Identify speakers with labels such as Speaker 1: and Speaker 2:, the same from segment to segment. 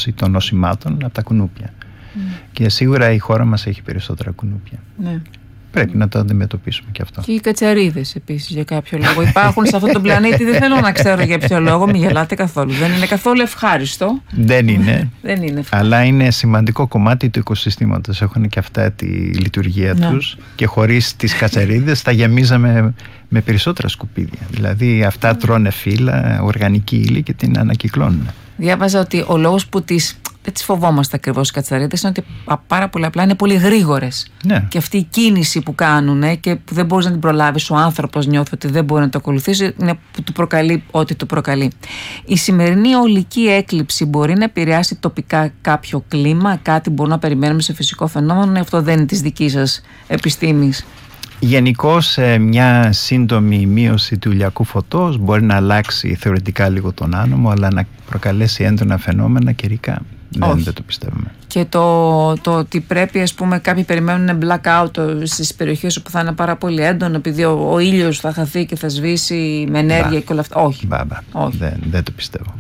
Speaker 1: μείωση των νοσημάτων από τα κουνούπια. Και σίγουρα η χώρα μας έχει περισσότερα κουνούπια.
Speaker 2: Ναι.
Speaker 1: Πρέπει να το αντιμετωπίσουμε και αυτό.
Speaker 2: Και οι κατσαρίδες επίσης για κάποιο λόγο υπάρχουν σε αυτόν τον πλανήτη. Δεν θέλω να ξέρω για ποιο λόγο. Μην γελάτε καθόλου. Δεν είναι καθόλου ευχάριστο.
Speaker 1: Δεν είναι.
Speaker 2: Δεν είναι.
Speaker 1: Αλλά είναι σημαντικό κομμάτι του οικοσυστήματος. Έχουν και αυτά τη λειτουργία τους. Και χωρίς τις κατσαρίδες θα γεμίζαμε με περισσότερα σκουπίδια. Δηλαδή αυτά τρώνε φύλλα, οργανική ύλη και την ανακυκλώνουν.
Speaker 2: Διάβαζα ότι ο λόγος που δεν τις φοβόμαστε ακριβώς οι κατσαρίδες είναι ότι πάρα πολύ απλά είναι πολύ γρήγορες.
Speaker 1: Ναι.
Speaker 2: Και αυτή η κίνηση που κάνουν και που δεν μπορείς να την προλάβεις, ο άνθρωπος νιώθει ότι δεν μπορεί να το ακολουθήσει, είναι που του προκαλεί ό,τι του προκαλεί. Η σημερινή ολική έκλειψη μπορεί να επηρεάσει τοπικά κάποιο κλίμα, κάτι μπορούμε να περιμένουμε σε φυσικό φαινόμενο, αυτό δεν είναι της δικής σας επιστήμης?
Speaker 1: Γενικώς μια σύντομη μείωση του ηλιακού φωτός μπορεί να αλλάξει θεωρητικά λίγο τον άνεμο, αλλά να προκαλέσει έντονα φαινόμενα καιρικά δεν το πιστεύουμε.
Speaker 2: Και το ότι πρέπει, ας πούμε, κάποιοι περιμένουν blackout στις περιοχές όπου θα είναι πάρα πολύ έντονο επειδή ο ήλιος θα χαθεί και θα σβήσει με ενέργεια και όλα αυτά. Όχι. Όχι.
Speaker 1: Δεν το πιστεύω.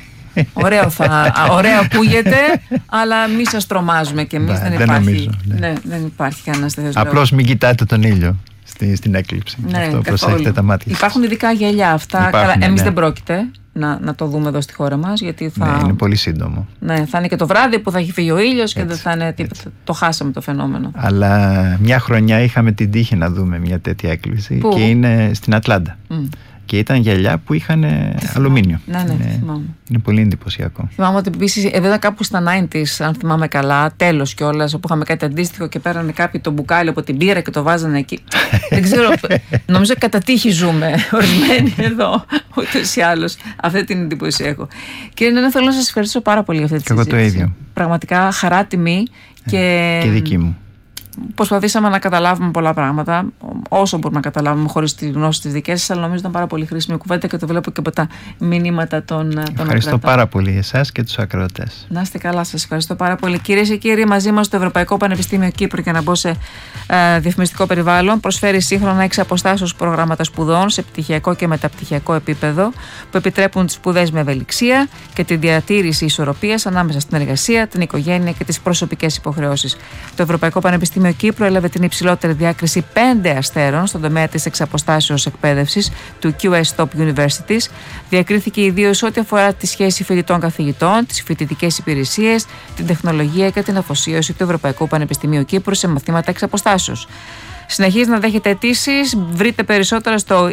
Speaker 2: Ωραίο ακούγεται, αλλά μη σας τρομάζουμε κι εμείς. Δεν υπάρχει κανένας τέτοιος.
Speaker 1: Απλώς μην κοιτάτε τον ήλιο στην έκλειψη. Αυτό, προσέχετε τα μάτια.
Speaker 2: Υπάρχουν ειδικά γυαλιά αυτά. Εμείς δεν πρόκειται να το δούμε εδώ στη χώρα μας, γιατί
Speaker 1: είναι πολύ σύντομο.
Speaker 2: Ναι, θα είναι και το βράδυ που θα έχει φύγει ο ήλιος και δεν θα είναι τίποτα. Το χάσαμε το φαινόμενο.
Speaker 1: Αλλά μια χρονιά είχαμε την τύχη να δούμε μια τέτοια έκλειψη. Πού? Και είναι στην Ατλάντα. Και ήταν γυαλιά που είχαν αλουμίνιο. Είναι πολύ εντυπωσιακό.
Speaker 2: Θυμάμαι ότι επίσης εδώ ήταν κάπου στα 90's, αν θυμάμαι καλά, τέλος κιόλας, όπου είχαμε κάτι αντίστοιχο και πέρανε κάποιοι το μπουκάλι από την πύρα και το βάζανε εκεί. Δεν ξέρω, νομίζω κατά τύχη ζούμε ορισμένοι εδώ, ούτως ή άλλως. Αυτή την εντύπωση έχω. Κύριε Νένα, θέλω να σας ευχαριστήσω πάρα πολύ για αυτή τη συζήτηση.
Speaker 1: Και εγώ το ίδιο.
Speaker 2: Πραγματικά χαρά τιμή και
Speaker 1: δική μου.
Speaker 2: Προσπαθήσαμε να καταλάβουμε πολλά πράγματα, όσο μπορούμε να καταλάβουμε χωρίς τη γνώση της δικές σας, αλλά νομίζω ήταν πάρα πολύ χρήσιμη κουβέντα και το βλέπω και από τα μηνύματα των
Speaker 1: Ευχαριστώ πάρα πολύ εσάς και τους ακροατές.
Speaker 2: Να είστε καλά, σας ευχαριστώ πάρα πολύ. Κυρίες και κύριοι, μαζί μας στο Ευρωπαϊκό Πανεπιστήμιο Κύπρου, για να μπω σε διαφημιστικό περιβάλλον, προσφέρει σύγχρονα εξ αποστάσεως προγράμματα σπουδών σε πτυχιακό και μεταπτυχιακό επίπεδο, που επιτρέπουν τις σπουδές με ευελιξία και τη διατήρηση ισορροπίας ανάμεσα στην εργασία, την οικογένεια και τις προσωπικές υποχρεώσεις. Το Ευρωπαϊκό Πανεπιστήμιο Κύπρου έλαβε την υψηλότερη διάκριση 5 αστέρων στον τομέα της εξαποστάσεως εκπαίδευσης του QS Top Universities. Διακρίθηκε ιδίως ό,τι αφορά τη σχέση φοιτητών-καθηγητών, τις φοιτητικές υπηρεσίες, την τεχνολογία και την αφοσίωση του Ευρωπαϊκού Πανεπιστημίου Κύπρου σε μαθήματα εξαποστάσεως. Συνεχίζει να δέχεται αιτήσεις. Βρείτε περισσότερα στο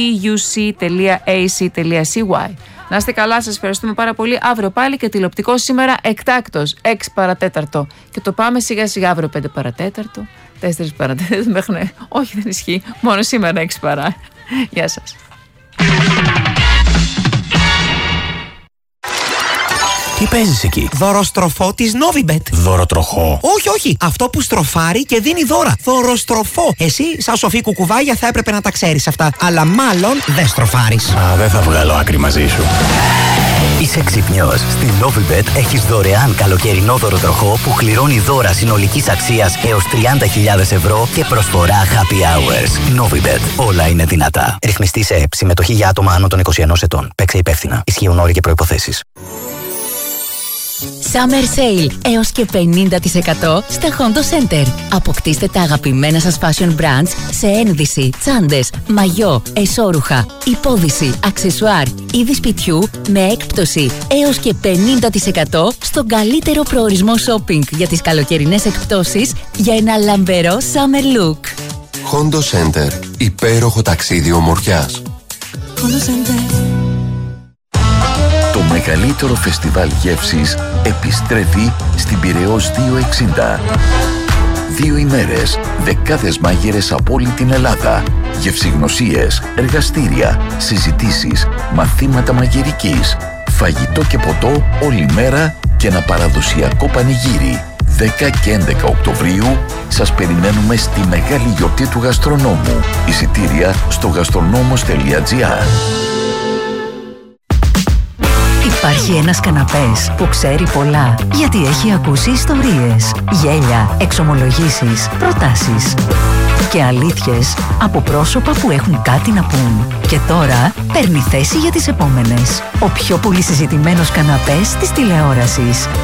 Speaker 2: euc.ac.cy. Να είστε καλά, σας ευχαριστούμε πάρα πολύ. Αύριο πάλι και τηλεοπτικό, σήμερα εκτάκτος, 6 παρατέταρτο. Και το πάμε σιγά σιγά αύριο 5 παρατέταρτο, 4 παρατέταρτο, μέχρι. Όχι, δεν ισχύει. Μόνο σήμερα 6 παρά. Γεια σας.
Speaker 3: Τι παίζεις εκεί?
Speaker 4: Δωροστροφό της Novibet.
Speaker 3: Δωροτροχό?
Speaker 4: Όχι. Αυτό που στροφάρει και δίνει δώρα. Δωροστροφό. Εσύ, σαν σοφή κουκουβάγια, θα έπρεπε να τα ξέρεις αυτά. Αλλά μάλλον δεν στροφάρεις.
Speaker 3: Δεν θα βγάλω άκρη μαζί σου.
Speaker 5: Είσαι ξυπνιός. Στην Novibet έχεις δωρεάν καλοκαιρινό δωροτροχό που κληρώνει δώρα συνολικής αξίας έως 30.000 ευρώ και προσφορά happy hours. Novibet. Όλα είναι δυνατά. Ρυθμιστή σε ΕΠ. Συμμετοχή για άτομα άνω των 21 ετών. Παίξε υπεύθυνα. Ισχύουν όροι και προϋποθέσεις.
Speaker 6: Summer Sale έως και 50% στα Hondo Center. Αποκτήστε τα αγαπημένα σας fashion brands σε ένδυση, τσάντες, μαγιό, εσώρουχα, υπόδυση, αξεσουάρ, είδη σπιτιού με έκπτωση έως και 50% στον καλύτερο προορισμό shopping για τις καλοκαιρινές εκπτώσεις για ένα λαμπερό summer look.
Speaker 7: Hondo Center. Υπέροχο ταξίδι ομορφιάς.
Speaker 6: Hondo Center.
Speaker 8: Το μεγαλύτερο φεστιβάλ γεύσης επιστρέφει στην Πειραιώς 260. 2 ημέρες, δεκάδες μάγειρες από όλη την Ελλάδα, γευσηγνωσίες, εργαστήρια, συζητήσεις, μαθήματα μαγειρικής, φαγητό και ποτό όλη μέρα και ένα παραδοσιακό πανηγύρι. 10 και 11 Οκτωβρίου σας περιμένουμε στη μεγάλη γιορτή του γαστρονόμου. Εισιτήρια στο gastronomos.gr.
Speaker 6: Υπάρχει ένας καναπές που ξέρει πολλά, γιατί έχει ακούσει ιστορίες, γέλια, εξομολογήσεις, προτάσεις και αλήθειες από πρόσωπα που έχουν κάτι να πούν. Και τώρα παίρνει θέση για τις επόμενες. Ο πιο πολύ συζητημένος καναπές της τηλεόρασης.